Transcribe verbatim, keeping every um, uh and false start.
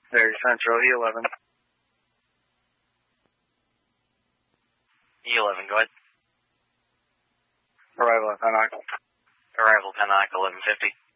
Very Central, E eleven. E eleven, go ahead. Arrival at Pennock. Arrival Pennock, eleven fifty.